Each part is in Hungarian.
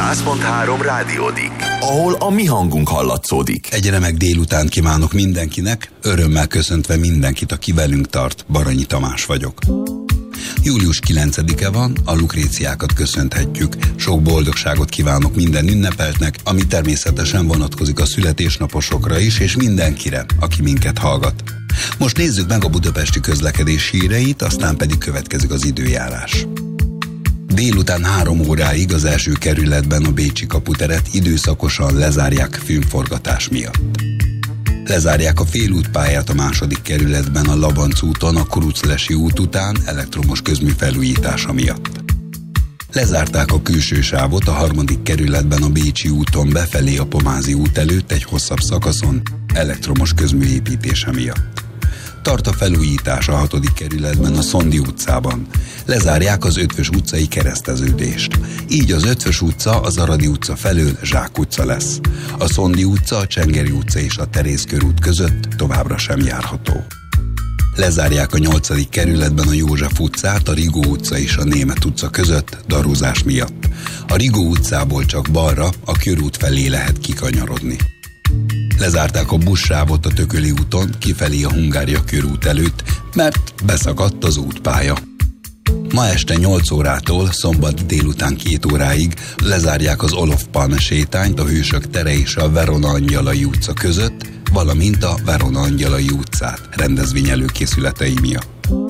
100.3 rádiódik, ahol a mi hangunk hallatszódik. Egy remek délután kívánok mindenkinek, örömmel köszöntve mindenkit, aki velünk tart. Baranyi Tamás vagyok. Július 9-e van, a Lukréciákat köszönhetjük. Sok boldogságot kívánok minden ünnepeltnek, ami természetesen vonatkozik a születésnaposokra is, és mindenkire, aki minket hallgat. Most nézzük meg a budapesti közlekedés híreit, aztán pedig következik az időjárás. Délután 3 óráig az első kerületben a Bécsi kaputeret időszakosan lezárják filmforgatás miatt. Lezárják a félútpályát a második kerületben a Labanc úton a Kuruclesi út után elektromos közmű felújítása miatt. Lezárták a külső sávot a harmadik kerületben a Bécsi úton befelé a Pomázi út előtt egy hosszabb szakaszon elektromos közmű építése miatt. Tart a felújítás a 6. kerületben a Szondi utcában. Lezárják az Ötvös utcai kereszteződést. Így az Ötvös utca az Aradi utca felől Zsák utca lesz. A Szondi utca, a Csengeri utca és a Teréz körút között továbbra sem járható. Lezárják a 8. kerületben a József utcát, a Rigó utca és a Németh utca között darúzás miatt. A Rigó utcából csak balra, a körút felé lehet kikanyarodni. Lezárták a buszsávot a Tököli úton kifelé a Hungária körút előtt, mert beszakadt az útpálya. Ma este 8 órától szombat délután 2 óráig lezárják az Olof Palme sétányt a Hősök tere és a Verona Angyalai utca között, valamint a Verona Angyalai utcát rendezvény előkészületei miatt.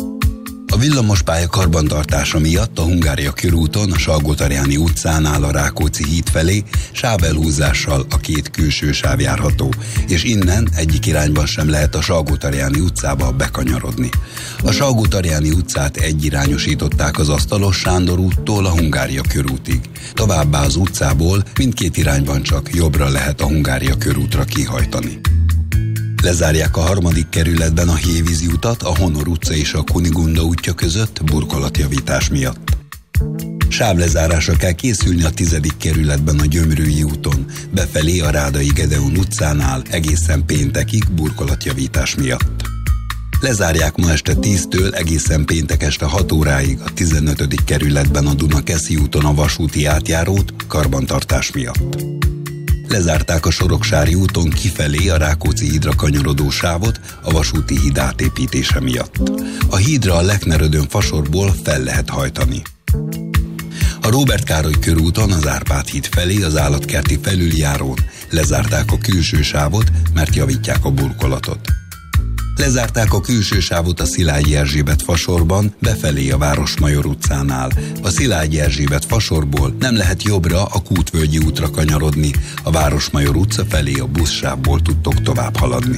A villamospálya karbantartása miatt a Hungária körúton a Salgótarjáni utcánál a Rákóczi híd felé sávelhúzással a 2 külső sáv járható, és innen egyik irányban sem lehet a Salgótarjáni utcába bekanyarodni. A Salgótarjáni utcát egyirányosították az Asztalos Sándor úttól a Hungária körútig. Továbbá az utcából mindkét irányban csak jobbra lehet a Hungária körútra kihajtani. Lezárják a 3. kerületben a Hévízi utat a Honor utca és a Kunigunda útja között burkolatjavítás miatt. Sávlezárásra kell készülni a 10. kerületben a Gyömrői úton, befelé a Rádai Gedeon utcánál egészen péntekig burkolatjavítás miatt. Lezárják ma este 10-től egészen péntek este 6 óráig a 15. kerületben a Dunakeszi úton a vasúti átjárót karbantartás miatt. Lezárták a Soroksári úton kifelé a Rákóczi hídra kanyarodó sávot a vasúti híd átépítése miatt. A hídra a Lechner-Ödön fasorból fel lehet hajtani. A Róbert Károly körúton az Árpád híd felé az állatkerti felüljárón lezárták a külső sávot, mert javítják a burkolatot. Lezárták a külső sávot a Szilágyi Erzsébet fasorban, befelé a Városmajor utcánál. A Szilágyi Erzsébet fasorból nem lehet jobbra a Kútvölgyi útra kanyarodni, a Városmajor utca felé a buszsávból tudtok tovább haladni.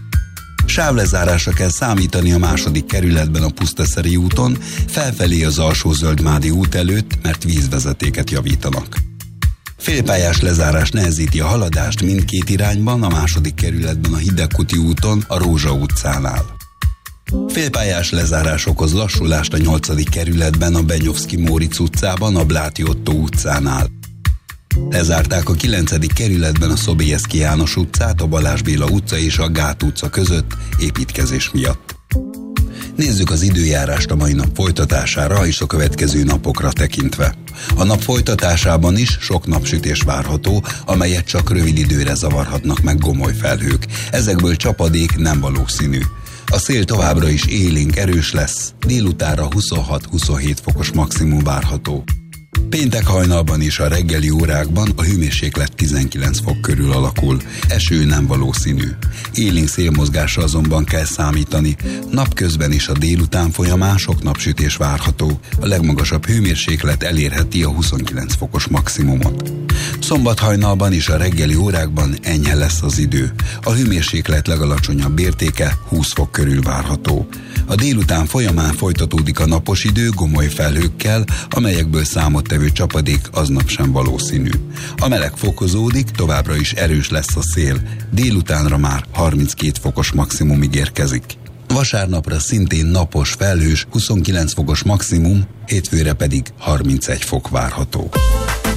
Sávlezárásra kell számítani a 2. kerületben a Pusztaszeri úton, felfelé az Alsó-Zöldmádi út előtt, mert vízvezetéket javítanak. Félpályás lezárás nehezíti a haladást mindkét irányban a 2. kerületben a Hidegkuti úton a Rózsa utcánál. Félpályás lezárás okoz lassulást a 8. kerületben a Benyovszky Móricz utcában a Bláti Ottó utcánál. Lezárták a 9. kerületben a Sobieski János utcát a Balázs Béla utca és a Gát utca között építkezés miatt. Nézzük az időjárást a mai nap folytatására és a következő napokra tekintve. A nap folytatásában is sok napsütés várható, amelyet csak rövid időre zavarhatnak meg gomoly felhők. Ezekből csapadék nem valószínű. A szél továbbra is élénk erős lesz, délutánra 26-27 fokos maximum várható. Péntek hajnalban és a reggeli órákban a hőmérséklet 19 fok körül alakul. Eső nem valószínű. Élénk szélmozgásra azonban kell számítani. Napközben és a délután folyamán sok napsütés várható. A legmagasabb hőmérséklet elérheti a 29 fokos maximumot. Szombat hajnalban és a reggeli órákban enyhe lesz az idő. A hőmérséklet legalacsonyabb értéke 20 fok körül várható. A délután folyamán folytatódik a napos idő gomoly felhőkkel, amelyekből számottevő csapadék aznap sem valószínű. A meleg fokozódik, továbbra is erős lesz a szél, délutánra már 32 fokos maximumig érkezik. Vasárnapra szintén napos, felhős, 29 fokos maximum, hétfőre pedig 31 fok várható.